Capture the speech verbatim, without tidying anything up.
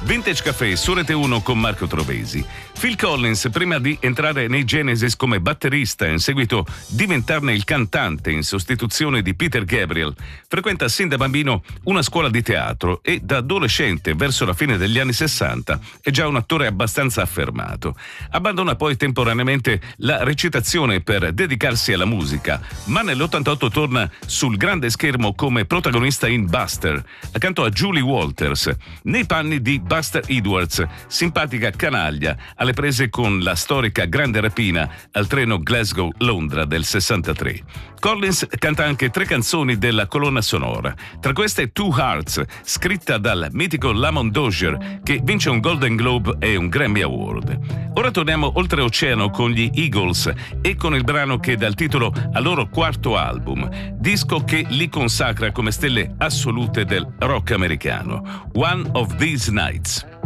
Vintage Café su Rete uno con Marco Trovesi. Phil Collins, prima di entrare nei Genesis come batterista e in seguito diventarne il cantante in sostituzione di Peter Gabriel, frequenta sin da bambino una scuola di teatro e da adolescente, verso la fine degli anni sessanta, è già un attore abbastanza affermato. Abbandona poi temporaneamente la recitazione per dedicarsi alla musica, ma nell'ottantotto torna sul grande schermo come protagonista in Buster, accanto a Julie Walters, nei panni di Buster Edwards, simpatica canaglia alle prese con la storica grande rapina al treno Glasgow-Londra del sessantatré. Collins canta anche tre canzoni della colonna sonora, tra queste Two Hearts, scritta dal mitico Lamont Dozier, che vince un Golden Globe e un Grammy Award. Ora torniamo oltreoceano con gli Eagles e con il brano che dà il titolo al loro quarto album, disco che li consacra come stelle assolute del rock americano, One of These Nights.